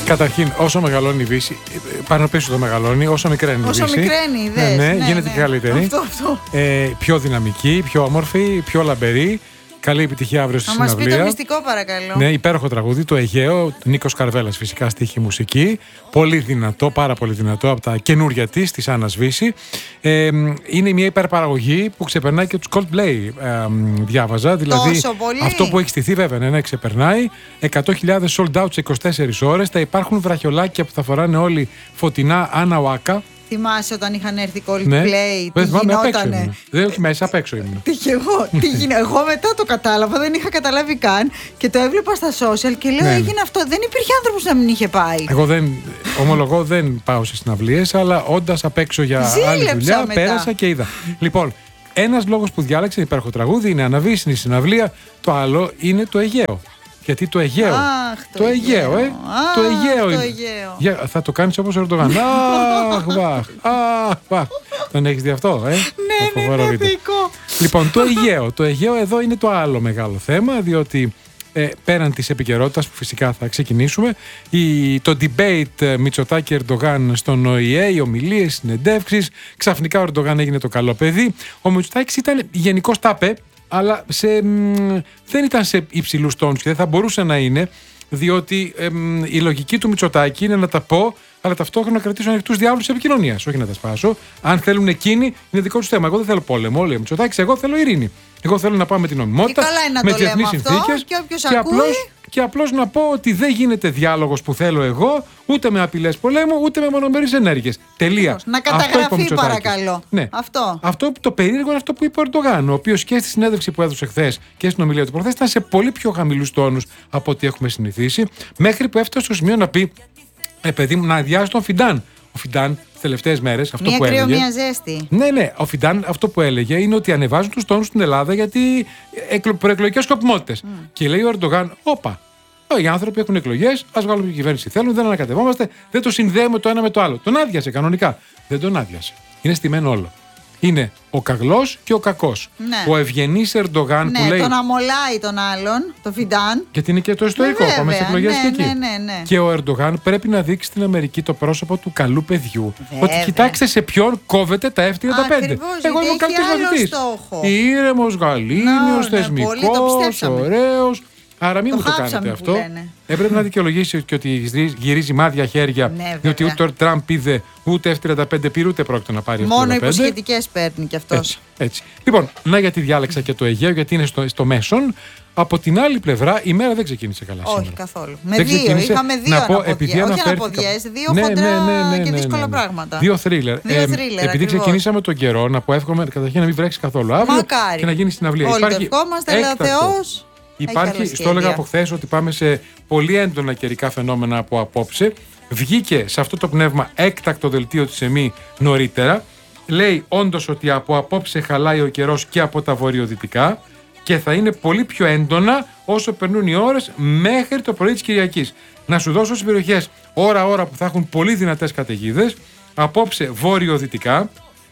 Καταρχήν, όσο μεγαλώνει η Βύση, πάνω πίσω το μεγαλώνει, όσο μικραίνει η Βύση. Όσο μικραίνει, δες. Ναι, γίνεται και καλύτερη. Αυτό. Πιο δυναμική, πιο όμορφη, πιο λαμπερή. Καλή επιτυχία αύριο στη συναυλία. Να μας πει το μυστικό, παρακαλώ. Ναι, υπέροχο τραγούδι, το Αιγαίο, Νίκος Καρβέλας φυσικά, στίχη μουσική. Πολύ δυνατό, πάρα πολύ δυνατό, από τα καινούρια της Άννας Βύση. Είναι μια υπερπαραγωγή που ξεπερνάει και τους Coldplay, διάβαζα. Δηλαδή, τόσο πολύ. αυτό που έχει στηθεί βέβαια, ναι, ξεπερνάει. 100.000 sold out σε 24 ώρες. Θα υπάρχουν βραχιολάκια που θα φοράνε όλοι φωτεινά Άννα Ουάκα. Θυμάσαι όταν είχαν έρθει Coldplay, Ναι. τι γινότανε. Δεν όχι μέσα, απ' έξω ήμουν. Εγώ μετά το κατάλαβα, δεν είχα καταλάβει καν και το έβλεπα στα social και λέω έγινε αυτό. Δεν υπήρχε άνθρωπος να μην είχε πάει. Εγώ ομολογώ δεν πάω σε συναυλίες, αλλά όντας απ' έξω για άλλη δουλειά μετά. πέρασα και είδα. Λοιπόν, ένας λόγος που διάλεξε υπέροχο τραγούδι είναι Αναβύση, η συναυλία. Το άλλο είναι το Αιγαίο. Γιατί το Αιγαίο. Το Αιγαίο. Το Αιγαίο. Θα το κάνεις όπως ο Ερντογάν. Αχ. Τον έχεις δει αυτό, Ναι, δικό. Λοιπόν, το Αιγαίο. Το Αιγαίο εδώ είναι το άλλο μεγάλο θέμα, διότι πέραν της επικαιρότητας που φυσικά θα ξεκινήσουμε, το debate Μητσοτάκη Ερντογάν στον ΟΗΕ, οι ομιλίες, οι συνεντεύξεις, ξαφνικά ο Ερντογάν έγινε το καλό παιδί. Ο Μητσοτάκης ήταν γενικώς τάπε, αλλά δεν ήταν σε υψηλούς τόνους και δεν θα μπορούσε να είναι, διότι η λογική του Μητσοτάκη είναι να τα πω, αλλά ταυτόχρονα να κρατήσω ανοιχτούς διάβλους επικοινωνίας, όχι να τα σπάσω. Αν θέλουν εκείνοι, είναι δικό τους θέμα. Εγώ δεν θέλω πόλεμο, όλοι οι Μητσοτάκης, εγώ θέλω ειρήνη. Εγώ θέλω να πάμε με την νομιμότητα, με τις διεθνείς συνθήκες και απλώς να πω ότι δεν γίνεται διάλογος που θέλω εγώ, ούτε με απειλές πολέμου, ούτε με μονομερείς ενέργειες. Τελεία. Να καταγραφεί, παρακαλώ. Ναι. Αυτό το περίεργο είναι αυτό που είπε ο Ερντογάν, ο οποίος και στη συνέντευξη που έδωσε χθες και στην ομιλία του προχθές ήταν σε πολύ πιο χαμηλούς τόνους από ό,τι έχουμε συνηθίσει, μέχρι που έφτασε στο σημείο να πει: παιδί μου, να αδειάσει τον Φιντάν. Ο Φιντάν τις τελευταίες μέρες αυτό που έλεγε. Μία ζέστη. Ναι. Ο Φιντάν αυτό που έλεγε είναι ότι ανεβάζουν τους τόνους στην Ελλάδα γιατί προεκλογικές σκοπιμότητες. Και λέει ο Ερντογάν: όπα. Οι άνθρωποι έχουν εκλογές, ας βγάλουμε την κυβέρνηση θέλουν, δεν ανακατευόμαστε, δεν το συνδέουμε το ένα με το άλλο. Τον άδειασε κανονικά. Δεν τον άδειασε. Είναι στημένο όλο. Είναι ο καγλός και ο κακός. Ναι. Ο ευγενής Ερντογάν που λέει. Τον αμολάει τον άλλον, τον Φιντάν. Γιατί είναι και το ιστορικό. Πάμε στις εκλογές και εκεί. Ναι. Και ο Ερντογάν πρέπει να δείξει στην Αμερική το πρόσωπο του καλού παιδιού. Ότι κοιτάξτε σε ποιον κόβεται τα F-35. Εγώ είμαι ο καλύτερος μαθητής. Ήρεμος, γαλήνιος, θεσμικός, ωραίος. Άρα μην μου το κάνετε αυτό. Έπρεπε να δικαιολογήσει και ότι γυρίζει μάδια χέρια, διότι ούτε ο Τραμπ είδε, ούτε F-35 πήρε, ούτε πρόκειται να πάρει F-35. Μόνο υποσχετικές παίρνει κι αυτός. Έτσι. Λοιπόν, να γιατί διάλεξα και το Αιγαίο, γιατί είναι στο μέσον. Από την άλλη πλευρά, η μέρα δεν ξεκίνησε καλά σήμερα. Όχι καθόλου. Με δύο. Είχαμε δύο αναποδιές, δύο χοντρά και δύσκολα πράγματα. Δύο θρίλερ. Επειδή ξεκινήσαμε τον καιρό, να πω εύχομαι καταρχήν να μην βρέξει καθόλου αύριο και να γίνει συναυλία. Όλοι το ευχόμαστε, λέει ο Θεός. Υπάρχει, στο έλεγα από χθες, ότι πάμε σε πολύ έντονα καιρικά φαινόμενα από απόψε. Βγήκε σε αυτό το πνεύμα έκτακτο δελτίο της ΕΜΗ νωρίτερα. Λέει όντως ότι από απόψε χαλάει ο καιρός και από τα βορειοδυτικά και θα είναι πολύ πιο έντονα όσο περνούν οι ώρες μέχρι το πρωί της Κυριακής. Να σου δώσω στις περιοχές ώρα-ώρα που θα έχουν πολύ δυνατές καταιγίδες. Απόψε βορειοδυτικά.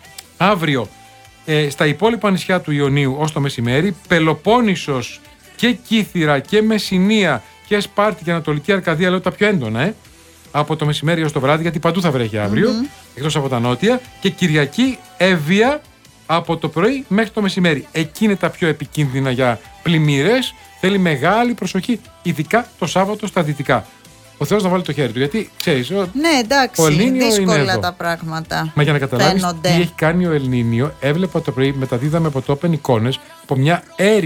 Αύριο στα υπόλοιπα νησιά του Ιωνίου ως το μεσημέρι. Πελοπόννησος και Κύθυρα και Μεσσηνία και Σπάρτη και Ανατολική Αρκαδία, λέω τα πιο έντονα, από το μεσημέρι ως το βράδυ, γιατί παντού θα βρέχει αύριο, εκτός από τα νότια, και Κυριακή Εύβοια από το πρωί μέχρι το μεσημέρι. Εκεί είναι τα πιο επικίνδυνα για πλημμύρες, θέλει μεγάλη προσοχή, ειδικά το Σάββατο στα δυτικά. Ο Θεός να βάλει το χέρι του, γιατί ξέρεις, ναι, εντάξει, ο Ελνίνιο δύσκολα είναι εδώ. Τα πράγματα. Μα για να καταλάβεις τι έχει κάνει ο Ελνίνιο, έβλεπα το πρωί, μεταδίδαμε από το Open εικόνες από μια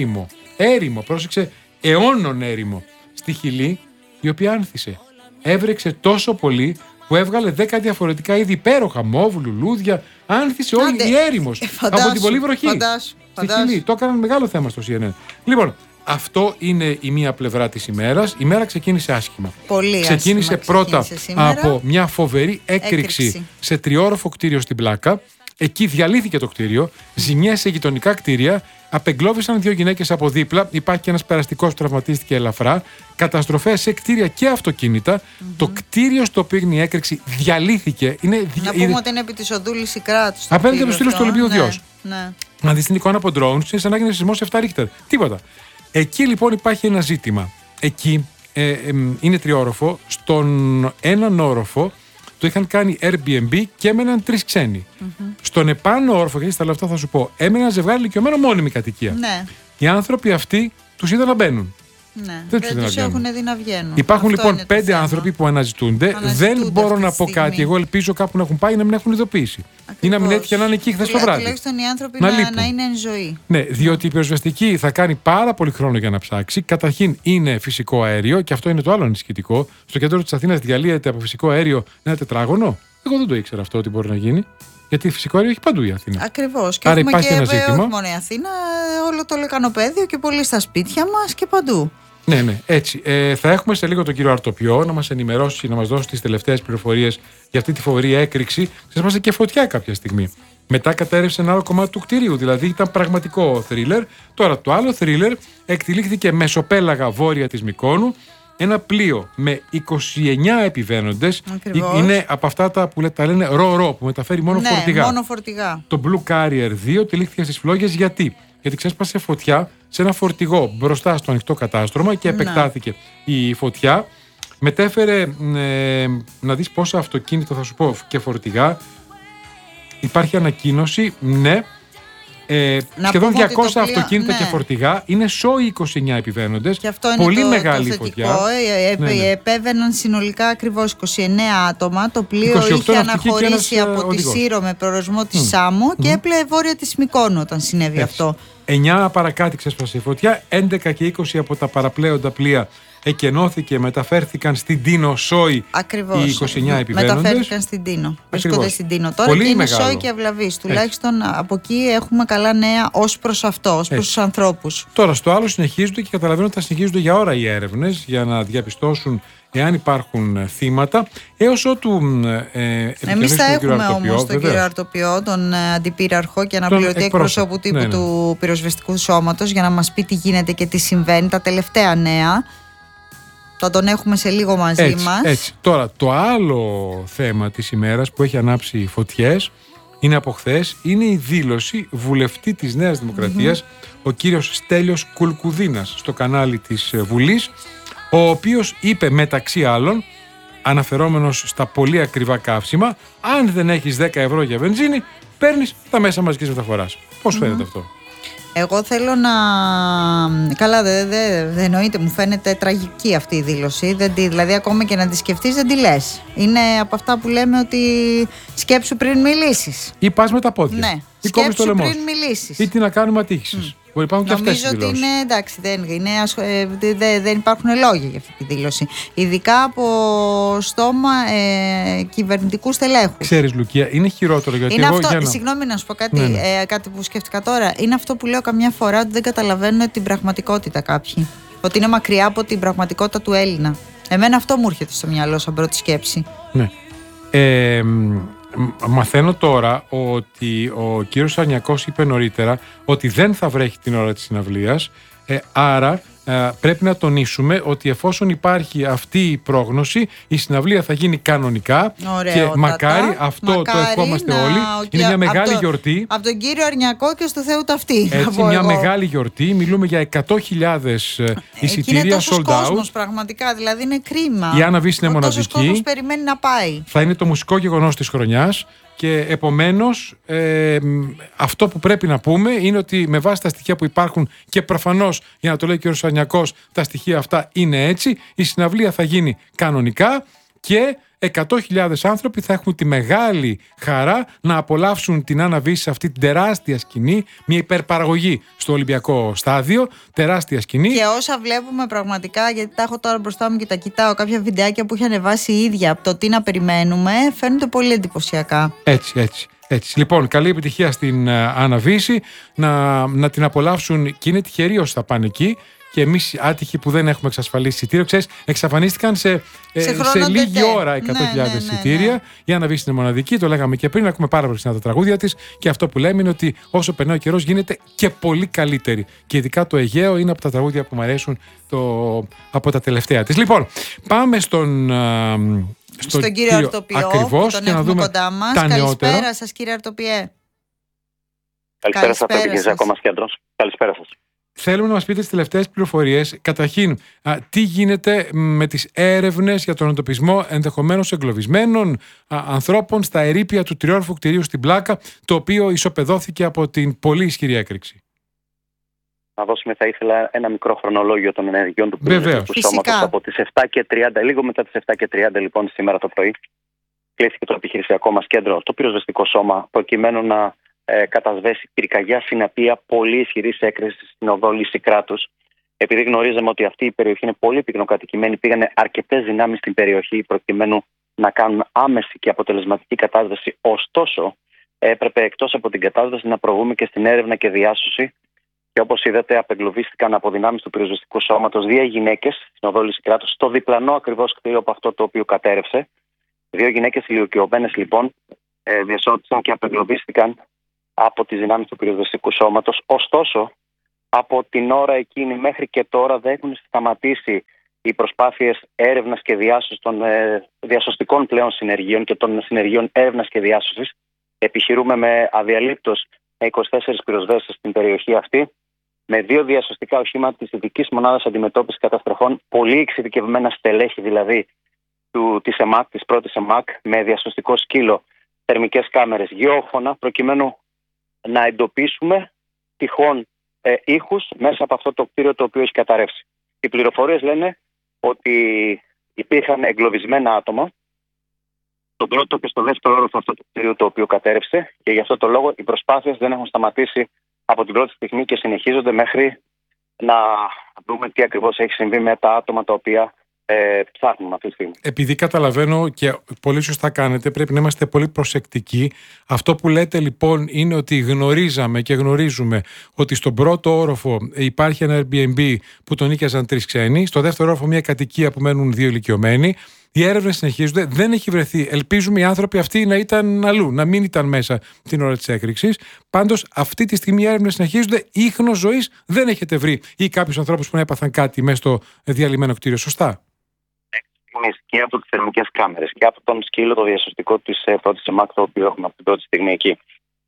έρημο, πρόσεξε, αιώνων έρημο στη Χιλή, η οποία άνθησε. Έβρεξε τόσο πολύ που έβγαλε 10 διαφορετικά είδη υπέροχα, μόβ, λουλούδια, άνθησε όλη η έρημος από την πολύ βροχή. Στη Χιλή. Το έκαναν μεγάλο θέμα στο CNN. Λοιπόν, αυτό είναι η μία πλευρά της ημέρας. Η μέρα ξεκίνησε άσχημα. Πολύ ξεκίνησε άσχημα πρώτα από μια φοβερή έκρηξη σε τριόροφο κτίριο στην Πλάκα. Εκεί διαλύθηκε το κτίριο, ζημιές σε γειτονικά κτίρια, απεγκλώβησαν 2 γυναίκες από δίπλα, υπάρχει και ένας περαστικός που τραυματίστηκε ελαφρά, καταστροφές σε κτίρια και αυτοκίνητα. Το κτίριο στο οποίο έγινε η έκρηξη διαλύθηκε. Να πούμε ότι είναι επί της οδούλης η κράτους. Απέναντι από το στήλο του Ολυμπίου Διός. Ναι. Να δεις την εικόνα από drones, είναι σαν να έγινε σεισμός 7 Ρίχτερ. Τίποτα. Εκεί λοιπόν υπάρχει ένα ζήτημα. Εκεί είναι τριόροφο. Στον έναν όροφο το είχαν κάνει Airbnb και έμεναν 3 ξένοι. Στον επάνω όροφο, γιατί στα λεφτά θα σου πω, έμενε ένα ζευγάρι ηλικιωμένο μόνιμη κατοικία. Ναι. Οι άνθρωποι αυτοί τους είδαν να μπαίνουν. Ναι. Δεν τους έχουν δει να βγαίνουν. Υπάρχουν Αυτό λοιπόν 5 άνθρωποι που αναζητούνται. Δεν μπορώ να πω κάτι. Εγώ ελπίζω κάπου να έχουν πάει να μην έχουν ειδοποιήσει. Ακριβώς. Ή να μην έτυχε να είναι εκεί χθες το βράδυ. Τουλάχιστον οι άνθρωποι να είναι εν ζωή. Ναι, διότι η πυροσβεστική θα κάνει πάρα πολύ χρόνο για να ψάξει. Καταρχήν είναι φυσικό αέριο και αυτό είναι το άλλο ανησυχητικό. Στο κέντρο της Αθήνας διαλύεται από φυσικό αέριο ένα τετράγωνο. Εγώ δεν το ήξερα αυτό ότι μπορεί να γίνει. Γιατί φυσικό αέριο έχει παντού η Αθήνα. Ακριβώς. Και άρα έχουμε υπάρχει και ένα ζήτημα. όχι μόνο η Αθήνα, όλο το λεκανοπέδιο και πολύ στα σπίτια μας και παντού. Ναι, έτσι. Θα έχουμε σε λίγο τον κύριο Αρτοπιό να μας ενημερώσει, να μας δώσει τις τελευταίες πληροφορίες για αυτή τη φοβερή έκρηξη. Ξέσπασε και φωτιά κάποια στιγμή. Μετά κατέρευσε ένα άλλο κομμάτι του κτηρίου, δηλαδή ήταν πραγματικό θρίλερ. Τώρα το άλλο θρίλερ εκτελήχθηκε μεσοπέλαγα βόρεια της Μυκόνου. Ένα πλοίο με 29 επιβαίνοντες. Ακριβώς. Είναι από αυτά που τα λένε ρο-ρο, που μεταφέρει μόνο φορτηγά. Μόνο φορτηγά. Το Blue Carrier 2 τυλίχθηκε στις φλόγες γιατί ξέσπασε φωτιά σε ένα φορτηγό μπροστά στο ανοιχτό κατάστρωμα και επεκτάθηκε η φωτιά. Μετέφερε, να δεις πόσα αυτοκίνητα θα σου πω και φορτηγά. Υπάρχει ανακοίνωση, ναι. Σχεδόν 200 αυτοκίνητα και φορτηγά. Είναι σόι 29 επιβαίνοντες. Και αυτό είναι πολύ το, μεγάλη το φωτιά. Επέβαιναν συνολικά ακριβώς 29 άτομα. Το πλοίο είχε αναχωρήσει από τη Σύρο με προορισμό τη Σάμο και έπλεε βόρεια της Μυκόνου όταν συνέβη αυτό. 9 παρακάτω ξέσπασε η φωτιά, 11 και 20 από τα παραπλέοντα πλοία εκενώθηκε, μεταφέρθηκαν στην Τίνο Σόι. Ακριβώς. Οι 29 επιβαίνοντες. Μεταφέρθηκαν στην Τίνο. Βρίσκονται στην Τίνο. Τώρα πολύ και είναι Σόι και Αυλαβής. Τουλάχιστον από εκεί έχουμε καλά νέα ως προς αυτό, ως προς τους ανθρώπους. Τώρα στο άλλο συνεχίζονται και καταλαβαίνω ότι θα συνεχίζονται για ώρα οι έρευνες για να διαπιστώσουν εάν υπάρχουν θύματα, έως ότου εμείς θα έχουμε όμως τον κύριο Αρτοπιό, τον αντιπύραρχο και αναπληρωτή εκπροσώπου τύπου του πυροσβεστικού σώματος, για να μας πει τι γίνεται και τι συμβαίνει, τα τελευταία νέα. Θα τον έχουμε σε λίγο μαζί μας. Έτσι. Τώρα, το άλλο θέμα της ημέρας που έχει ανάψει φωτιές είναι από χθες, είναι η δήλωση βουλευτή της Νέας Δημοκρατίας, ο κύριος Στέλιος Κουλκουδίνας, στο κανάλι της Βουλής, ο οποίος είπε μεταξύ άλλων, αναφερόμενος στα πολύ ακριβά καύσιμα, αν δεν έχεις 10 ευρώ για βενζίνη, παίρνεις τα μέσα μαζικής μεταφοράς. Πώς φαίνεται αυτό? Εγώ θέλω να... Καλά, δεν εννοείται, μου φαίνεται τραγική αυτή η δήλωση. Δηλαδή, ακόμα και να τη σκεφτείς, δεν τη λες. Είναι από αυτά που λέμε ότι σκέψου πριν μιλήσεις. Ή πας με τα πόδια. Ναι, ή σκέψου πριν μιλήσεις. Ή τι να κάνουμε ατύχησης. Νομίζω ότι είναι εντάξει, δεν υπάρχουν λόγια για αυτή τη δήλωση. Ειδικά από στόμα κυβερνητικού στελέχους. Ξέρεις, Λουκία, είναι χειρότερο γιατί είναι εγώ. Αυτό, συγγνώμη να σου πω κάτι, κάτι που σκέφτηκα τώρα. Είναι αυτό που λέω καμιά φορά, ότι δεν καταλαβαίνουν την πραγματικότητα κάποιοι. Ότι είναι μακριά από την πραγματικότητα του Έλληνα. Εμένα αυτό μου έρχεται στο μυαλό σαν πρώτη σκέψη. Ναι. Μαθαίνω τώρα ότι ο κύριος Σαρνιακός είπε νωρίτερα ότι δεν θα βρέχει την ώρα της συναυλίας, άρα πρέπει να τονίσουμε ότι εφόσον υπάρχει αυτή η πρόγνωση, η συναυλία θα γίνει κανονικά. Και μακάρι αυτό το ευχόμαστε όλοι. Είναι μια μεγάλη γιορτή. Από τον κύριο Αρνιακό και στο Θεού ταυτή. Έτσι, μια μεγάλη γιορτή. Μιλούμε για 100.000 εισιτήρια sold out. Κόσμος, πραγματικά, δηλαδή είναι κρίμα. Η Άννα Βύση είναι μοναδική. Τόσος κόσμος περιμένει να πάει. Θα είναι το μουσικό γεγονός της χρονιάς. Και επομένως αυτό που πρέπει να πούμε είναι ότι με βάση τα στοιχεία που υπάρχουν, και προφανώς για να το λέει και ο Σανιακός, τα στοιχεία αυτά είναι έτσι, η συναυλία θα γίνει κανονικά και 100.000 άνθρωποι θα έχουν τη μεγάλη χαρά να απολαύσουν την Άννα Βύση σε αυτή την τεράστια σκηνή, μια υπερπαραγωγή στο Ολυμπιακό Στάδιο, τεράστια σκηνή. Και όσα βλέπουμε πραγματικά, γιατί τα έχω τώρα μπροστά μου και τα κοιτάω, κάποια βιντεάκια που είχε ανεβάσει η ίδια από το τι να περιμένουμε, φαίνονται πολύ εντυπωσιακά. Έτσι. Λοιπόν, καλή επιτυχία στην Άννα Βύση, να την απολαύσουν, και είναι τυχεροί όσοι θα πάνε εκεί. Και εμείς άτυχοι που δεν έχουμε εξασφαλίσει εισιτήριο, ξέρεις, εξαφανίστηκαν σε λίγη ώρα 100.000 εισιτήρια. Η Άννα Βύση είναι μοναδική, το λέγαμε και πριν, ακούμε πάρα πολύ συχνά τα τραγούδια της. Και αυτό που λέμε είναι ότι όσο περνάει ο καιρός γίνεται και πολύ καλύτερη. Και ειδικά το Αιγαίο είναι από τα τραγούδια που μου αρέσουν από τα τελευταία της. Λοιπόν, πάμε στον κύριο Αρτοπιό, ακριβώς, τον και να δούμε κοντά μας. τα νεότερα. Καλησπέρα σας, κύριε Αρτοπιέ. Καλησπέρα σας, από το Κυριακό μας κέντρο. Καλησπέρα σας. Θέλουμε να μας πείτε τις τελευταίες πληροφορίες. Καταρχήν, τι γίνεται με τις έρευνες για τον εντοπισμό ενδεχομένως εγκλωβισμένων ανθρώπων στα ερείπια του τριόροφου κτηρίου στην Πλάκα, το οποίο ισοπεδώθηκε από την πολύ ισχυρή έκρηξη. Να δώσουμε, θα ήθελα, ένα μικρό χρονολόγιο των ενεργειών του πυροσβεστικού σώματος από τις 7:30, λίγο μετά τις 7:30 λοιπόν σήμερα το πρωί. Κλείθηκε το επιχειρησιακό μας κέντρο, το πυροσβεστικό σώμα, προκειμένου να κατασβέσει πυρκαγιά συναπία πολύ ισχυρής έκρησης στην οδό Λυσικράτους. Επειδή γνωρίζαμε ότι αυτή η περιοχή είναι πολύ πυκνοκατοικημένη, πήγανε αρκετές δυνάμεις στην περιοχή προκειμένου να κάνουν άμεση και αποτελεσματική κατάσβεση. Ωστόσο, έπρεπε εκτός από την κατάσβεση να προβούμε και στην έρευνα και διάσωση. Και όπως είδατε, απεγκλωβίστηκαν από δυνάμεις του πυροσβεστικού σώματος 2 γυναίκες στην οδό Λυσικράτους, στο διπλανό ακριβώς κτίριο από αυτό το οποίο κατέρευσε. 2 γυναίκες ηλικιωμένες λοιπόν διασώθησαν και απεγκλωβίστηκαν από τις δυνάμεις του πυροσβεστικού σώματος. Ωστόσο, από την ώρα εκείνη μέχρι και τώρα δεν έχουν σταματήσει οι προσπάθειες έρευνας και διάσωσης των διασωστικών πλέον συνεργείων και των συνεργείων έρευνας και διάσωσης. Επιχειρούμε με αδιαλείπτως 24 πυροσβέστες στην περιοχή αυτή, με 2 διασωστικά οχήματα της ειδικής μονάδας αντιμετώπισης καταστροφών, πολύ εξειδικευμένα στελέχη δηλαδή της ΕΜΑΚ, της πρώτης ΕΜΑΚ, με διασωστικό σκύλο, θερμικές κάμερες, γεώφωνα, προκειμένου να εντοπίσουμε τυχόν ήχους μέσα από αυτό το κτίριο το οποίο έχει καταρρεύσει. Οι πληροφορίες λένε ότι υπήρχαν εγκλωβισμένα άτομα στον πρώτο και στο δεύτερο όροφο αυτού του κτίριου το οποίο κατέρευσε, και γι' αυτό το λόγο οι προσπάθειες δεν έχουν σταματήσει από την πρώτη στιγμή και συνεχίζονται μέχρι να δούμε τι ακριβώς έχει συμβεί με τα άτομα τα οποία ψάχνουμε αυτή τη στιγμή. Επειδή καταλαβαίνω και πολύ σωστά κάνετε, πρέπει να είμαστε πολύ προσεκτικοί. Αυτό που λέτε λοιπόν είναι ότι γνωρίζαμε και γνωρίζουμε ότι στον πρώτο όροφο υπάρχει ένα Airbnb που τον νοίκιαζαν 3 ξένοι, στο δεύτερο όροφο μια κατοικία που μένουν 2 ηλικιωμένοι. Οι έρευνες συνεχίζονται, δεν έχει βρεθεί. Ελπίζουμε οι άνθρωποι αυτοί να ήταν αλλού, να μην ήταν μέσα την ώρα της έκρηξης. Πάντως, αυτή τη στιγμή οι έρευνες συνεχίζονται. Ίχνος ζωής δεν έχετε βρει, ή κάποιους ανθρώπους που να έπαθαν κάτι μέσα στο διαλυμένο κτίριο, σωστά? Και από τις θερμικές κάμερες και από τον σκύλο το διασωστικό της πρώτης ΕΜΑΚ, το οποίο έχουμε από την πρώτη στιγμή εκεί,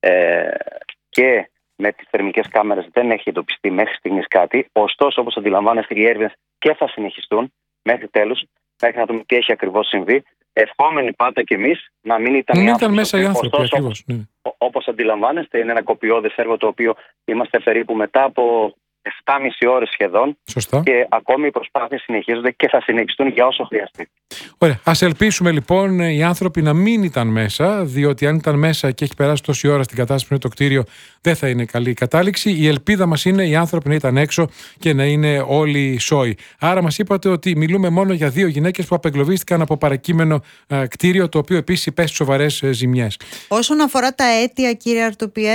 και με τις θερμικές κάμερες δεν έχει εντοπιστεί μέχρι στιγμής κάτι. Ωστόσο, όπως αντιλαμβάνεστε, οι έρευνες και θα συνεχιστούν μέχρι τέλους, μέχρι να δούμε τι έχει ακριβώς συμβεί. Ευχόμενοι πάντα κι εμείς να μην ήταν μέσα οι άνθρωποι. Ωστόσο, όπως αντιλαμβάνεστε, είναι ένα κοπιώδες έργο το οποίο είμαστε περίπου μετά από 7,5 ώρες σχεδόν. Σωστά. Και ακόμη οι προσπάθειες συνεχίζονται και θα συνεχιστούν για όσο χρειαστεί. Ωραία. Ας ελπίσουμε λοιπόν οι άνθρωποι να μην ήταν μέσα, διότι αν ήταν μέσα και έχει περάσει τόση ώρα στην κατάσταση που είναι το κτίριο, δεν θα είναι καλή η κατάληξη. Η ελπίδα μας είναι οι άνθρωποι να ήταν έξω και να είναι όλοι σόοι. Άρα μας είπατε ότι μιλούμε μόνο για 2 γυναίκες που απεγκλωβίστηκαν από παρακείμενο κτίριο, το οποίο επίσης υπέστη σοβαρές ζημιές. Όσον αφορά τα αίτια, κύριε Αρτοπιέ.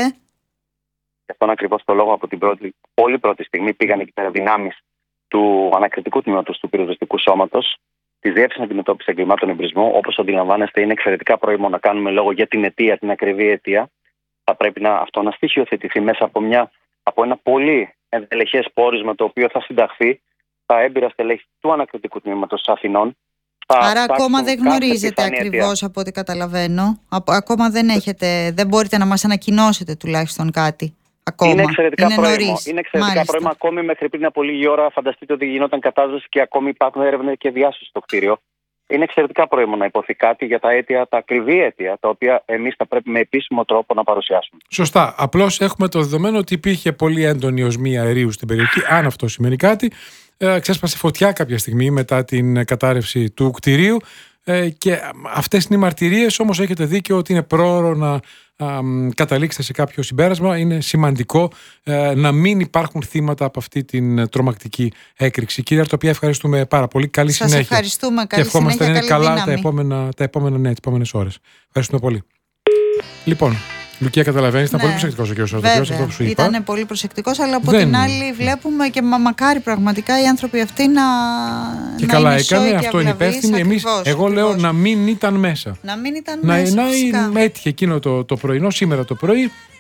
Γι' αυτόν ακριβώς το λόγο από την πολύ πρώτη στιγμή πήγαν εκεί πέρα δυνάμεις του ανακριτικού τμήματος του πυροσβεστικού σώματος, τη Διεύθυνσης Αντιμετώπισης Εγκλημάτων Εμπρισμού. Όπως αντιλαμβάνεστε, είναι εξαιρετικά πρόημο να κάνουμε λόγο για την αιτία, την ακριβή αιτία. Θα πρέπει αυτό να στοιχειοθετηθεί μέσα από ένα πολύ ενδελεχές πόρισμα, το οποίο θα συνταχθεί στα έμπειρα στελέχη του ανακριτικού τμήματος Αθηνών. Άρα ακόμα δεν γνωρίζετε ακριβώς από ό,τι καταλαβαίνω. Ακόμα δεν μπορείτε να μας ανακοινώσετε τουλάχιστον κάτι. Ακόμα. Είναι εξαιρετικά πρόημο. Ακόμη μέχρι πριν από λίγη ώρα, φανταστείτε ότι γινόταν κατάσβεση και ακόμη υπάρχουν έρευνες και διάσωση στο κτίριο. Είναι εξαιρετικά πρόημο να υποθεί κάτι για τα αίτια, τα ακριβή αίτια, τα οποία εμείς θα πρέπει με επίσημο τρόπο να παρουσιάσουμε. Σωστά. Απλώς έχουμε το δεδομένο ότι υπήρχε πολύ έντονη οσμή αερίου στην περιοχή. Αν αυτό σημαίνει κάτι, ξέσπασε φωτιά κάποια στιγμή μετά την κατάρρευση του κτηρίου. Και αυτές είναι οι μαρτυρίες, όμως έχετε δίκιο ότι είναι πρόωρο να καταλήξετε σε κάποιο συμπέρασμα. Είναι σημαντικό να μην υπάρχουν θύματα από αυτή την τρομακτική έκρηξη. Κύριε Αρτοπιέ, ευχαριστούμε πάρα πολύ. Καλή συνέχεια. Σας ευχαριστούμε. Καλή και ευχόμαστε συνέχεια, να είναι καλά δύναμη. τις επόμενες ώρες. Ευχαριστούμε πολύ. Λοιπόν, Λουκία, καταλαβαίνεις, ήταν πολύ προσεκτικός ο κ. Αρτοπιός, αυτό που σου είπα. Ήταν πολύ προσεκτικός, αλλά από την άλλη βλέπουμε και μακάρι πραγματικά οι άνθρωποι αυτοί να. Και καλά έκανε, αυτό είναι υπεύθυνοι. Εγώ λέω να μην ήταν μέσα. Να μην ήταν μέσα. Να έτυχε εκείνο το πρωινό, σήμερα το πρωί,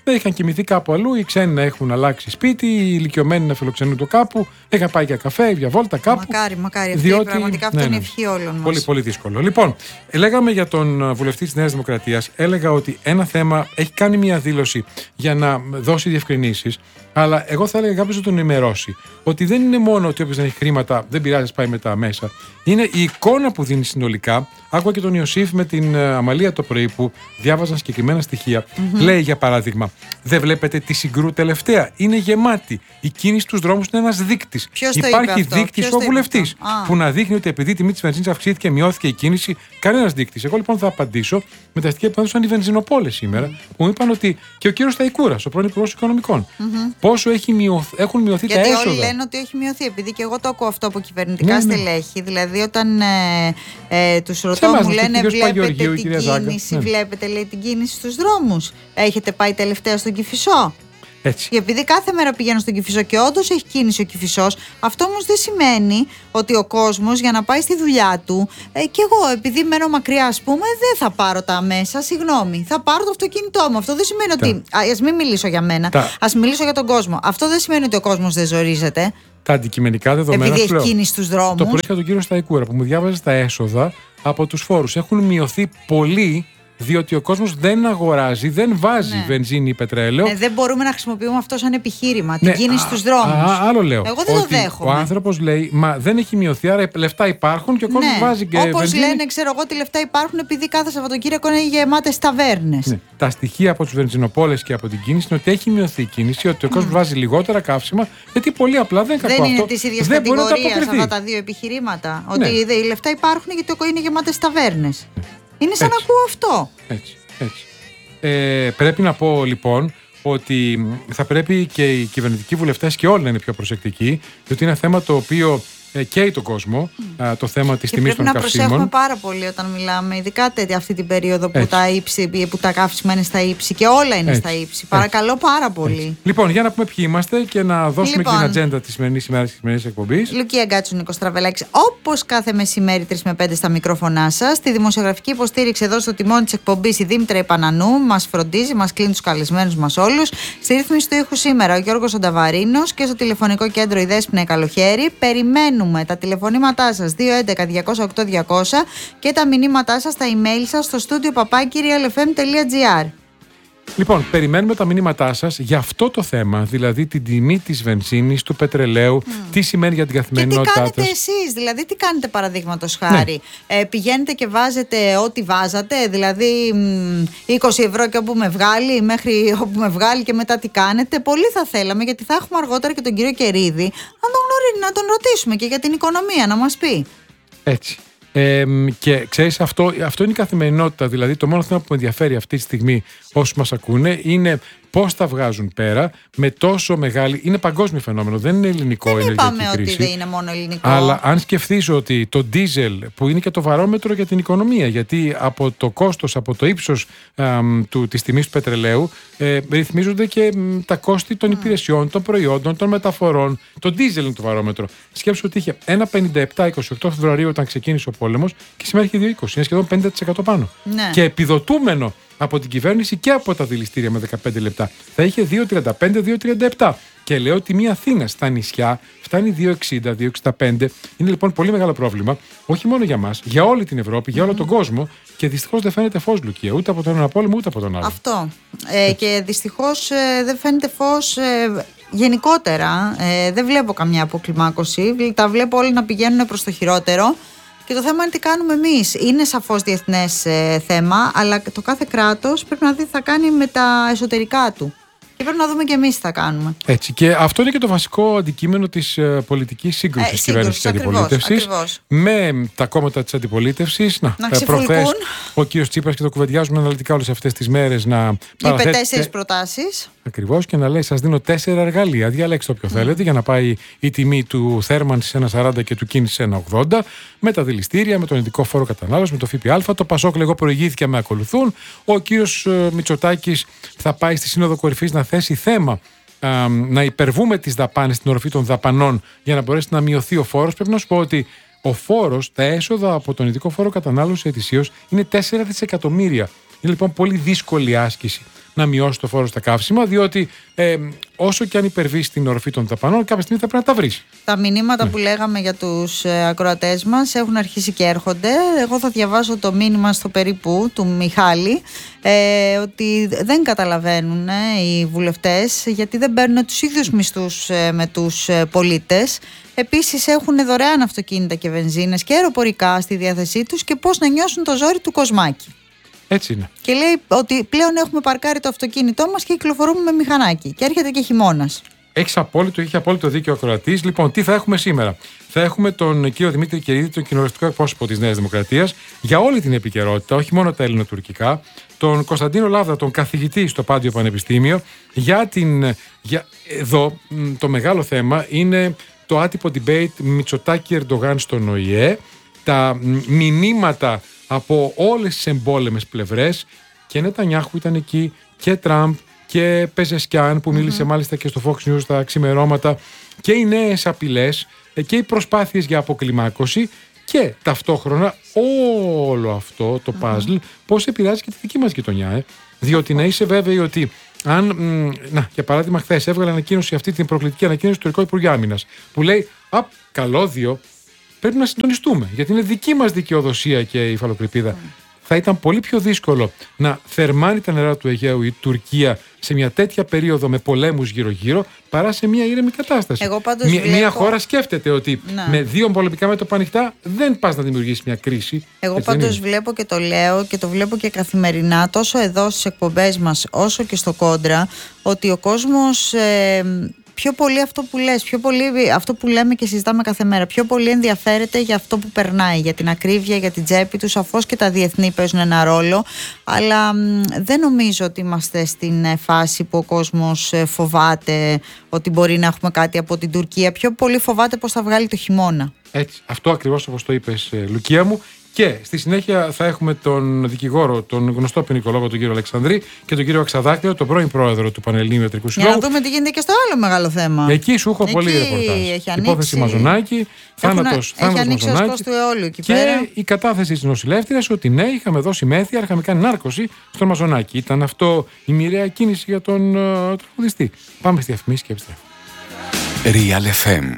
να είχαν κοιμηθεί κάπου αλλού, οι ξένοι να έχουν αλλάξει σπίτι, οι ηλικιωμένοι να φιλοξενούνται κάπου, είχαν πάει για καφέ, για βόλτα κάπου. Μακάρι. Διότι πραγματικά αυτό είναι η ευχή όλων μας. Πολύ δύσκολο. Λοιπόν, λέγαμε για τον βουλευτή της Νέας Δημοκρατίας. Έλεγα ότι ένα θέμα έχει κάνει μια δήλωση για να δώσει διευκρινήσεις. Αλλά εγώ θα έλεγα κάποιος να τον ενημερώσει ότι δεν είναι μόνο ότι όποιος δεν έχει χρήματα δεν πειράζει, πάει μετά μέσα. Είναι η εικόνα που δίνει συνολικά. Άκουγα και τον Ιωσήφ με την Αμαλία το πρωί που διάβαζαν συγκεκριμένα στοιχεία. Λέει για παράδειγμα, δεν βλέπετε τη Συγκρού τελευταία? Είναι γεμάτη. Η κίνηση στους δρόμους είναι ένας δείκτης. Υπάρχει δείκτης ο βουλευτής που να δείχνει ότι επειδή η τιμή της βενζίνης αυξήθηκε, μειώθηκε η κίνηση. Κανένας δείκτης. Εγώ λοιπόν θα απαντήσω με τα στοιχεία που έδωσαν οι βενζινοπόλες σήμερα, που μου είπαν ότι και ο κύριος Σταϊκούρας, ο πρώην Υπουργός Οικονομικών, πόσο έχουν μειωθεί τα έσοδα. Γιατί όλοι λένε ότι έχει μειωθεί, επειδή και εγώ το ακούω αυτό από κυβερνητικά στελέχη. Δηλαδή, όταν τους ρωτώ, μου λένε βλέπετε την κίνηση, βλέπετε λέει την κίνηση στους δρόμους. Έχετε πάει τελευταία στον Κηφισό? Έτσι. Και επειδή κάθε μέρα πηγαίνω στον Κηφισό και όντως έχει κίνηση ο Κηφισός, αυτό όμως δεν σημαίνει ότι ο κόσμος για να πάει στη δουλειά του, και εγώ επειδή μένω μακριά, ας πούμε, δεν θα πάρω τα μέσα, συγγνώμη, θα πάρω το αυτοκίνητό μου. Αυτό δεν σημαίνει ότι. Ας μην μιλήσω για μένα, ας μιλήσω για τον κόσμο. Αυτό δεν σημαίνει ότι ο κόσμος δεν ζορίζεται. Τα αντικειμενικά δεδομένα. Επειδή έχει κίνηση στους δρόμους. Το πρωί είχα τον κύριο Σταϊκούρα που μου διάβαζε τα έσοδα από τους φόρους. Έχουν μειωθεί πολύ. Διότι ο κόσμος δεν αγοράζει, δεν βάζει βενζίνη ή πετρέλαιο. Δεν μπορούμε να χρησιμοποιούμε αυτό σαν επιχείρημα. Την κίνηση στους δρόμους. Άλλο λέω. Εγώ δεν το δέχομαι. Ο άνθρωπος λέει, μα δεν έχει μειωθεί, άρα λεφτά υπάρχουν και ο κόσμος βάζει και όπως βενζίνη. Λένε, ξέρω εγώ, ότι λεφτά υπάρχουν επειδή κάθε Σαββατοκύριακο είναι γεμάτες ταβέρνες. Ναι. Τα στοιχεία από τους βενζινοπόλες και από την κίνηση είναι ότι έχει μειωθεί η κίνηση, ότι ο κόσμος βάζει λιγότερα καύσιμα, γιατί πολύ απλά δεν είναι κακό αυτό. Δεν είναι της ίδιας κατηγορίας αυτά τα δύο επιχειρήματα. Ότι οι λεφτά υπάρχουν γιατί είναι γεμάτες ταβέρνες. Είναι σαν να ακούω αυτό. Έτσι. Πρέπει να πω λοιπόν ότι θα πρέπει και οι κυβερνητικοί βουλευτές και όλοι να είναι πιο προσεκτικοί, διότι είναι ένα θέμα το οποίο καίει τον κόσμο, το θέμα της τιμής των καυσίμων. Πρέπει να προσέχουμε πάρα πολύ όταν μιλάμε, ειδικά αυτή την περίοδο που τα καύσιμα είναι στα ύψη και όλα είναι στα ύψη. Παρακαλώ πάρα πολύ. Λοιπόν, για να πούμε ποιοι είμαστε και να δώσουμε και την ατζέντα της σημερινής ημέρας της σημερινής εκπομπής. Λουκία Γκάτσου, Νίκος Στραβελάκης, όπως κάθε μεσημέρι 3 με 5 στα μικρόφωνά σας. Στη δημοσιογραφική υποστήριξη εδώ στο τιμόνι της εκπομπής η Δήμητρα Ιπανανού μας φροντίζει, μας κλείνει τους καλεσμένους μας όλους. Στη ρύθμιση του ήχου σήμερα ο Γιώργος Ανταβαρίνος και στο τηλεφωνικό κέντρο η Δέσποινα Καλοχέρη. Περιμένουμε τα τηλεφωνήματά σας 211-208-200 και τα μηνύματά σας, τα email σας στο studio@realfm.gr. Λοιπόν, περιμένουμε τα μηνύματά σας για αυτό το θέμα, δηλαδή την τιμή της βενζίνης, του πετρελαίου, τι σημαίνει για την καθημερινότητά σας. Και τι κάνετε εσείς, δηλαδή τι κάνετε παραδείγματος χάρη. Πηγαίνετε και βάζετε ό,τι βάζατε, δηλαδή 20 ευρώ και όπου με βγάλει, μέχρι όπου με βγάλει και μετά τι κάνετε. Πολύ θα θέλαμε, γιατί θα έχουμε αργότερα και τον κύριο Κερίδη να τον ρωτήσουμε και για την οικονομία, να μας πει. Έτσι. Και ξέρεις, αυτό είναι η καθημερινότητα. Δηλαδή, το μόνο θέμα που με ενδιαφέρει αυτή τη στιγμή όσους μας ακούνε είναι πώς τα βγάζουν πέρα με τόσο μεγάλη. Είναι παγκόσμιο φαινόμενο, δεν είναι ελληνικό η ενεργειακή κρίση. Δεν είπαμε ότι δεν είναι μόνο ελληνικό. Αλλά αν σκεφτείς ότι το ντίζελ, που είναι και το βαρόμετρο για την οικονομία, γιατί από το κόστος, από το ύψος της τιμής του πετρελαίου ρυθμίζονται και τα κόστη των υπηρεσιών, των προϊόντων, των μεταφορών. Το ντίζελ είναι το βαρόμετρο. Σκέψου ότι είχε 1,57 28 Φεβρουαρίου όταν ξεκίνησε ο πόλεμος και σήμερα έχει 2,20. Είναι σχεδόν 50% πάνω. Ναι. Και επιδοτούμενο από την κυβέρνηση και από τα δηληστήρια με 15 λεπτά. Θα είχε 2,35-2,37. Και λέω ότι μία Αθήνα στα νησιά φτάνει 2,60-2,65. Είναι λοιπόν πολύ μεγάλο πρόβλημα, όχι μόνο για μας, για όλη την Ευρώπη, για όλο τον κόσμο. Και δυστυχώς δεν φαίνεται φως, Λουκία, ούτε από τον ένα πόλεμο ούτε από τον άλλο. Αυτό. Και δυστυχώς δεν φαίνεται φως γενικότερα. Δεν βλέπω καμιά αποκλιμάκωση. Τα βλέπω όλα να πηγαίνουν προς το χειρότερο. Και το θέμα είναι τι κάνουμε εμείς. Είναι σαφώς διεθνές θέμα, αλλά το κάθε κράτος πρέπει να δει τι θα κάνει με τα εσωτερικά του. Και πρέπει να δούμε και εμείς τι θα κάνουμε. Έτσι. Και αυτό είναι και το βασικό αντικείμενο της πολιτικής σύγκρουσης κυβέρνησης και αντιπολίτευσης. Με τα κόμματα της αντιπολίτευσης. Προχθές ο κύριος Τσίπρας, και το κουβεντιάζουμε αναλυτικά όλες αυτές τις μέρες, να είπε 4 προτάσεις. Ακριβώς, και να λέει: σας δίνω 4 εργαλεία. Διαλέξτε όποιο θέλετε για να πάει η τιμή του θέρμανσης σε 1,40 και του κίνησης σε 1,80. Με τα δηληστήρια, με τον ειδικό φόρο κατανάλωσης, με το ΦΠΑ. Το Πασόκ, εγώ προηγήθηκα, με ακολουθούν. Ο κύριος Μητσοτάκης θα πάει στη Σύνοδο Κορυφής να θέσει θέμα να υπερβούμε τις δαπάνες, την οροφή των δαπανών, για να μπορέσει να μειωθεί ο φόρος. Πρέπει να σου πω ότι ο φόρος, τα έσοδα από τον ειδικό φόρο κατανάλωσης ετησίως είναι 4 δισεκατομμύρια. Είναι λοιπόν πολύ δύσκολη άσκηση να μειώσει το φόρο στα καύσιμα, διότι όσο και αν υπερβείς την οροφή των δαπανών, κάποια στιγμή θα πρέπει να τα βρεις. Τα μηνύματα που λέγαμε για τους ακροατές μας έχουν αρχίσει και έρχονται. Εγώ θα διαβάσω το μήνυμα στο περίπου του Μιχάλη, ότι δεν καταλαβαίνουν οι βουλευτές γιατί δεν παίρνουν τους ίδιους μισθούς με τους πολίτες. Επίσης έχουν δωρεάν αυτοκίνητα και βενζίνες και αεροπορικά στη διάθεσή τους και πώς να νιώσουν το ζόρι του Κοσμάκη. Έτσι είναι. Και λέει ότι πλέον έχουμε παρκάρει το αυτοκίνητό μας και κυκλοφορούμε με μηχανάκι. Και έρχεται και χειμώνας. Έχει απόλυτο δίκιο ο ακροατής. Λοιπόν, τι θα έχουμε σήμερα? Θα έχουμε τον κύριο Δημήτρη Κερίδη, τον κοινοβουλευτικό εκπρόσωπο της Νέας Δημοκρατίας, για όλη την επικαιρότητα, όχι μόνο τα ελληνοτουρκικά. Τον Κωνσταντίνο Λάβδα, τον καθηγητή στο Πάντιο Πανεπιστήμιο. Εδώ το μεγάλο θέμα είναι το άτυπο debate Μητσοτάκη-Ερντογάν στον ΟΗΕ. Τα μηνύματα από όλες τις εμπόλεμες πλευρές, και Νετανιάχου ήταν εκεί και Τραμπ και Πεζεσκιάν που μίλησε μάλιστα και στο Fox News τα ξημερώματα, και οι νέες απειλές και οι προσπάθειες για αποκλιμάκωση, και ταυτόχρονα όλο αυτό το παζλ πώς επηρεάζει και τη δική μας γειτονιά. Διότι να είσαι βέβαιοι ότι αν, για παράδειγμα, χθες έβγαλε ανακοίνωση, αυτή την προκλητική ανακοίνωση του Τουρκικού Υπουργείου Άμυνας, που λέει καλώδιο, πρέπει να συντονιστούμε, γιατί είναι δική μας δικαιοδοσία και η υφαλοκρηπίδα. Θα ήταν πολύ πιο δύσκολο να θερμάνει τα νερά του Αιγαίου η Τουρκία σε μια τέτοια περίοδο με πολέμους γύρω-γύρω, παρά σε μια ήρεμη κατάσταση. Μια χώρα σκέφτεται ότι με δύο πολεμικά μέτωπα ανοιχτά δεν πας να δημιουργήσει μια κρίση. Εγώ πάντως βλέπω και το λέω και το βλέπω και καθημερινά, τόσο εδώ στις εκπομπές μας όσο και στο Κόντρα, ότι ο κόσμος πιο πολύ αυτό που λες, πιο πολύ αυτό που λέμε και συζητάμε κάθε μέρα, πιο πολύ ενδιαφέρεται για αυτό που περνάει, για την ακρίβεια, για την τσέπη του. Σαφώς και τα διεθνή παίζουν ένα ρόλο, αλλά δεν νομίζω ότι είμαστε στην φάση που ο κόσμος φοβάται ότι μπορεί να έχουμε κάτι από την Τουρκία. Πιο πολύ φοβάται πώς θα βγάλει το χειμώνα. Έτσι, αυτό ακριβώς όπως το είπες, Λουκία μου. Και στη συνέχεια θα έχουμε τον δικηγόρο, τον γνωστό ποινικολόγο, τον κύριο Αλεξανδρή, και τον κύριο Αξαδάκτηρο, τον πρώην πρόεδρο του Πανελληνίου Ιατρικού Συλλόγου. Για να δούμε τι γίνεται και στο άλλο μεγάλο θέμα. Εκεί σου έχω πολύ ρεπορτάζ. Υπόθεση Μαζονάκη, θάνατος Μαζονάκη. Έχει ανοίξει του αιώλου εκεί και πέρα. Η κατάθεση της νοσηλεύτριας ότι ναι, είχαμε δώσει μέθεια, είχαμε κάνει νάρκωση στον Μαζονάκη. Ήταν αυτό η μοιραία κίνηση για τον τραγουδιστή. Πάμε στη διαφημίση και επιστρέφουμε. Real FM.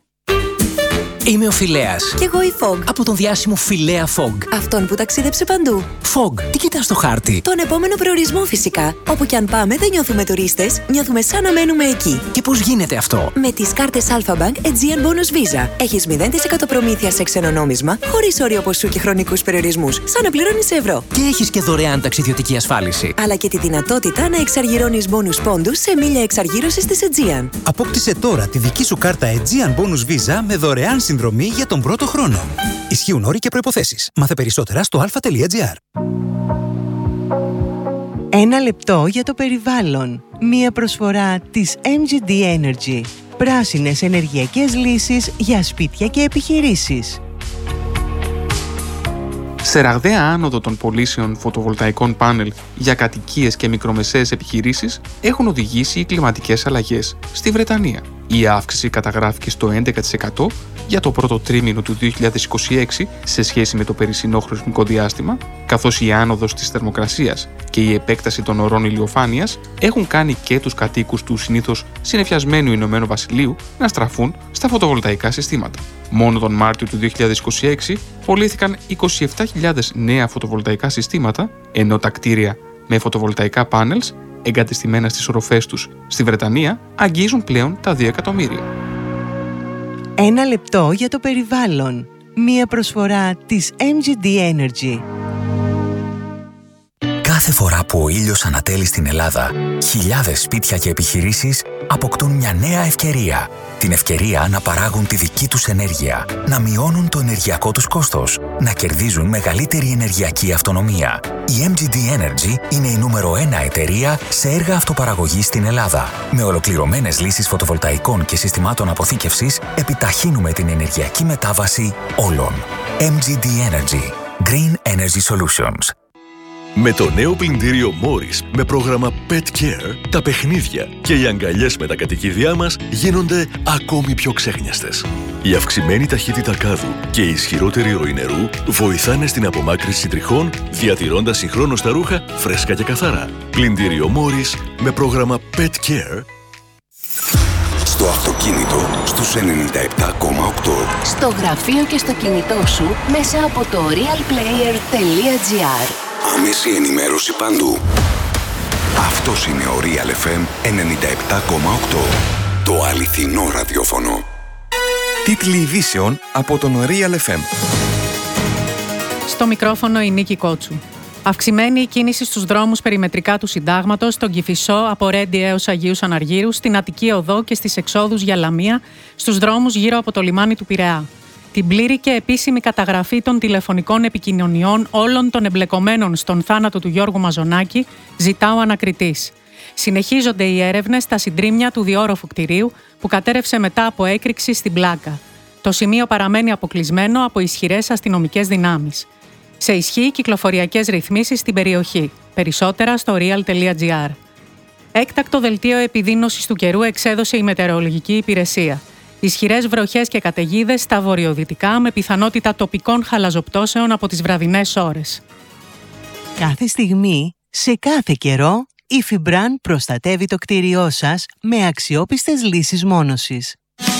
Είμαι ο Φιλέας. Κι εγώ η Fog. Από τον διάσημο Φιλέα Fog. Αυτόν που ταξίδεψε παντού. Fog, τι κοιτάς στο χάρτη? Τον επόμενο προορισμό φυσικά. Όπου κι αν πάμε δεν νιώθουμε τουρίστες, νιώθουμε σαν να μένουμε εκεί. Και πώς γίνεται αυτό? Με τις κάρτες Alpha Bank Aegean Bonus Visa. Έχεις 0% προμήθεια σε ξενονόμισμα, χωρίς όριο ποσού και χρονικούς περιορισμούς, σαν να πληρώνεις ευρώ. Και έχεις και δωρεάν ταξιδιωτική ασφάλιση. Αλλά και τη δυνατότητα να εξαργυρώνεις bonus πόντους σε μίλια εξαργύρωσης της Aegean. Απόκτησε τώρα τη δική σου κάρτα Aegean Bonus Visa με δωρεάν συνδρομή για τον πρώτο χρόνο. Ισχύουν όροι και προϋποθέσεις. Μάθε περισσότερα στο alpha.gr. Ένα λεπτό για το περιβάλλον. Μία προσφορά της MGD Energy. Πράσινες ενεργειακές λύσεις για σπίτια και επιχειρήσεις. Σε ραγδαία άνοδο των πωλήσεων φωτοβολταϊκών πάνελ για κατοικίες και μικρομεσαίες επιχειρήσεις έχουν οδηγήσει οι κλιματικές αλλαγές στη Βρετανία. Η αύξηση καταγράφηκε στο 11% για το πρώτο τρίμηνο του 2026 σε σχέση με το περσινό χρονικό διάστημα, καθώς η άνοδος της θερμοκρασίας και η επέκταση των ωρών ηλιοφάνειας έχουν κάνει και τους κατοίκους του συνήθως συννεφιασμένου Ηνωμένου Βασιλείου να στραφούν στα φωτοβολταϊκά συστήματα. Μόνο τον Μάρτιο του 2026 πωλήθηκαν 27.000 νέα φωτοβολταϊκά συστήματα, ενώ τα κτίρια με φωτοβολταϊκά πάνελς εγκατεστημένα στις οροφές τους στη Βρετανία αγγίζουν πλέον τα 2 εκατομμύρια. Ένα λεπτό για το περιβάλλον. Μία προσφορά της MGD Energy. Κάθε φορά που ο ήλιος ανατέλει στην Ελλάδα, χιλιάδες σπίτια και επιχειρήσεις αποκτούν μια νέα ευκαιρία. Την ευκαιρία να παράγουν τη δική τους ενέργεια, να μειώνουν το ενεργειακό τους κόστος, να κερδίζουν μεγαλύτερη ενεργειακή αυτονομία. Η MGD Energy είναι η νούμερο 1 εταιρεία σε έργα αυτοπαραγωγής στην Ελλάδα. Με ολοκληρωμένες λύσεις φωτοβολταϊκών και συστημάτων αποθήκευσης, επιταχύνουμε την ενεργειακή μετάβαση όλων. MGD Energy. Green Energy Solutions. Με το νέο πλυντήριο Morris με πρόγραμμα Pet Care, τα παιχνίδια και οι αγκαλιές με τα κατοικίδια μας γίνονται ακόμη πιο ξέχνιαστες. Η αυξημένη ταχύτητα κάδου και η ισχυρότερη ροή νερού βοηθάνε στην απομάκρυνση τριχών, διατηρώντας συγχρόνως τα ρούχα φρέσκα και καθαρά. Πλυντήριο Morris με πρόγραμμα Pet Care. Στο αυτοκίνητο στους 97,8. Στο γραφείο και στο κινητό σου μέσα από το realplayer.gr. Άμεση ενημέρωση παντού. Αυτός είναι ο Real FM 97,8. Το αληθινό ραδιόφωνο. Τίτλοι ειδήσεων από τον Real FM. Στο μικρόφωνο η Νίκη Κότσου. Αυξημένη η κίνηση στους δρόμους περιμετρικά του Συντάγματος, στον Κηφισό από Ρέντι έως Αγίου Αναργύρου, στην Αττική Οδό και στις εξόδους για Λαμία, στους δρόμους γύρω από το λιμάνι του Πειραιά. Την πλήρη και επίσημη καταγραφή των τηλεφωνικών επικοινωνιών όλων των εμπλεκομένων στον θάνατο του Γιώργου Μαζονάκη ζητά ο ανακριτής. Συνεχίζονται οι έρευνες στα συντρίμμια του διόροφου κτηρίου που κατέρευσε μετά από έκρηξη στην Πλάκα. Το σημείο παραμένει αποκλεισμένο από ισχυρές αστυνομικές δυνάμεις. Σε ισχύ κυκλοφοριακές ρυθμίσεις στην περιοχή. Περισσότερα στο real.gr. Έκτακτο δελτίο επιδείνωσης του καιρού εξέδωσε η Μετεωρολογική Υπηρεσία. Ισχυρές βροχές και καταιγίδες στα βορειοδυτικά με πιθανότητα τοπικών χαλαζοπτώσεων από τις βραδινές ώρες. Κάθε στιγμή, σε κάθε καιρό, η Fibran προστατεύει το κτίριό σας με αξιόπιστες λύσεις μόνωσης.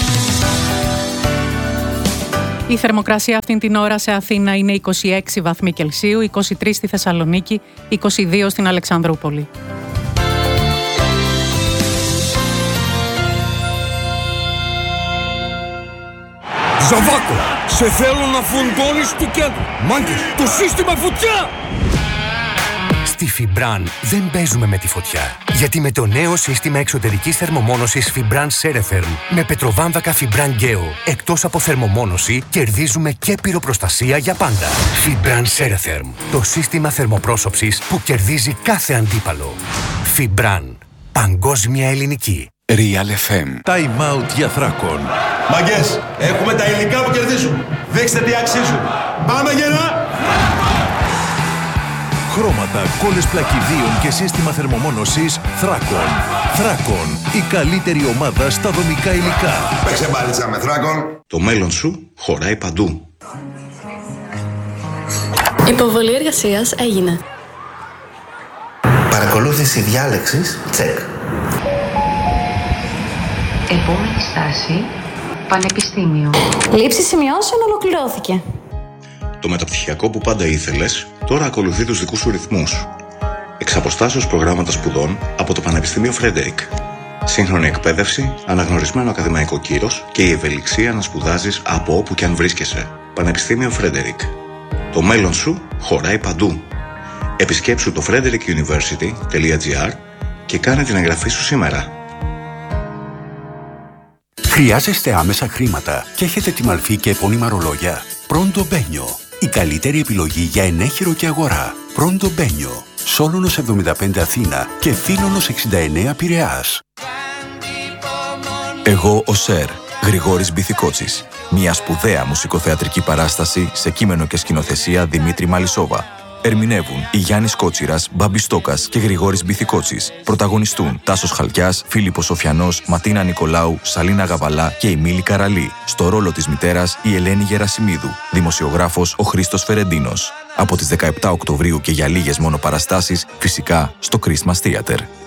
Η θερμοκρασία αυτήν την ώρα σε Αθήνα είναι 26 βαθμοί Κελσίου, 23 στη Θεσσαλονίκη, 22 στην Αλεξανδρούπολη. Ζαβάκο, σε θέλω να φουντώνεις του κέντρου. Μάγκες, το σύστημα φωτιά! Στη Fibran δεν παίζουμε με τη φωτιά. Γιατί με το νέο σύστημα εξωτερικής θερμομόνωσης Fibran Ceretherm με πετροβάμβακα Fibran Geo, εκτός από θερμομόνωση, κερδίζουμε και πυροπροστασία για πάντα. Fibran Ceretherm, το σύστημα θερμοπρόσωψης που κερδίζει κάθε αντίπαλο. Fibran, παγκόσμια ελληνική. Real FM. Time out για Θράκον. Μαγκές, έχουμε τα υλικά που κερδίζουν. Δείξτε τι αξίζουν. Πάμε γερά! Χρώματα, κόλλες πλακιδίων και σύστημα θερμομόνωσης Θράκον. Θράκον, η καλύτερη ομάδα στα δομικά υλικά. Παίξε μπάλιτσα με Θράκον. Το μέλλον σου χωράει παντού. Υποβολή εργασίας έγινε. Παρακολούθηση διάλεξης, τσεκ. Επόμενη στάση, πανεπιστήμιο. Λήψη σημειώσεων ολοκληρώθηκε. Το μεταπτυχιακό που πάντα ήθελες, τώρα ακολουθεί τους δικούς σου ρυθμούς. Εξ αποστάσεως προγράμματα σπουδών από το Πανεπιστήμιο Φρέντερικ. Σύγχρονη εκπαίδευση, αναγνωρισμένο ακαδημαϊκό κύρος και η ευελιξία να σπουδάζεις από όπου και αν βρίσκεσαι. Πανεπιστήμιο Φρέντερικ. Το μέλλον σου χωράει παντού. Επισκέψου το frederickuniversity.gr και κάνε την εγγραφή σου σήμερα. Χρειάζεστε άμεσα χρήματα και έχετε τη μαλφή και επώνυμα ρολόγια? Pronto Benio. Η καλύτερη επιλογή για ενέχειρο και αγορά. Pronto Benio. Σόλωνος 75 Αθήνα και Φίλωνος 69 Πειραιάς. Εγώ ο Σερ, Γρηγόρης Μπιθικότσης. Μια σπουδαία μουσικοθεατρική παράσταση σε κείμενο και σκηνοθεσία Δημήτρη Μαλισσόβα. Ερμηνεύουν η Γιάννης Κότσιρας, Μπάμπης Στόκας και Γρηγόρης Μπιθικότσης. Πρωταγωνιστούν Τάσος Χαλκιάς, Φίλιππος Σοφιανός, Ματίνα Νικολάου, Σαλίνα Γαβαλά και η Μίλη Καραλή. Στο ρόλο της μητέρας η Ελένη Γερασιμίδου. Δημοσιογράφος ο Χρήστος Φερεντίνος. Από τις 17 Οκτωβρίου και για λίγες μόνο παραστάσεις, φυσικά στο Christmas Theater.